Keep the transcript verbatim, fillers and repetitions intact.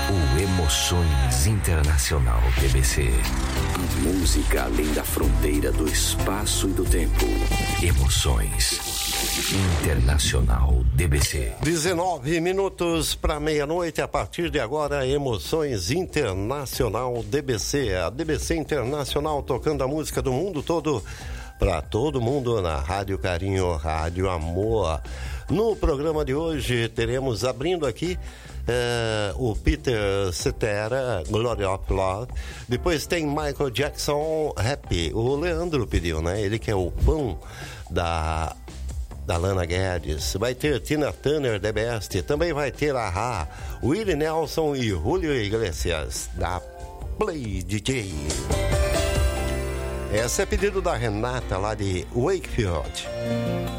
O Emoções Internacional D B C. A música além da fronteira do espaço e do tempo. Emoções Internacional D B C. dezenove minutos para meia-noite. A partir de agora, Emoções Internacional D B C. A D B C Internacional tocando a música do mundo todo para todo mundo na Rádio Carinho, Rádio Amor. No programa de hoje teremos abrindo aqui Uh, o Peter Cetera, Glory of Love. Depois tem Michael Jackson, Happy. O Leandro pediu, né? Ele que é o pão da, da Lana Guedes. Vai ter Tina Turner, The Best. Também vai ter a Willie Nelson e Julio Iglesias, da Play D J. Esse é pedido da Renata, lá de Wakefield.